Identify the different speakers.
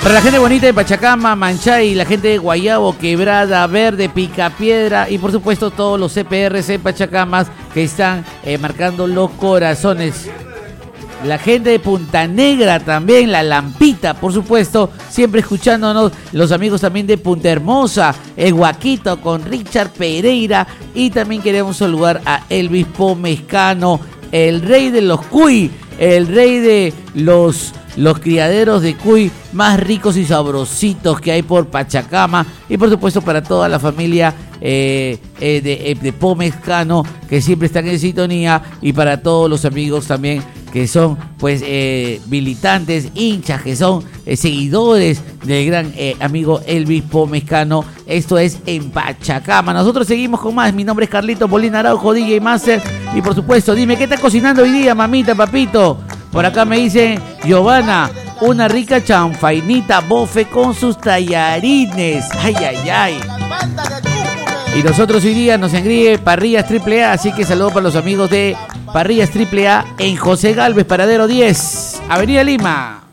Speaker 1: Para la gente bonita de Pachacama, Manchay, la gente de Guayabo, Quebrada, Verde, Picapiedra y por supuesto todos los CPRC Pachacamas que están marcando los corazones. La gente de Punta Negra también, La Lampita, por supuesto, siempre escuchándonos. Los amigos también de Punta Hermosa, el Huaquito con Richard Pereira. Y también queremos saludar a Elvis Pomezcano, el rey de los cuy, el rey de los criaderos de cuy más ricos y sabrositos que hay por Pachacama. Y por supuesto para toda la familia de Pomezcano que siempre están en sintonía. Y para todos los amigos también que son pues militantes, hinchas, que son seguidores del gran amigo Elvis Pomezcano. Esto es en Pachacama. Nosotros seguimos con más. Mi nombre es Carlito Molina Araujo, DJ Master. Y por supuesto, dime, ¿qué estás cocinando hoy día, mamita, papito? Por acá me dice Giovanna, una rica chanfainita bofe con sus tallarines. Ay, ay, ay. Y nosotros hoy día nos engríe Parrillas AAA, así que saludo para los amigos de Parrillas AAA en José Gálvez, paradero 10, Avenida Lima.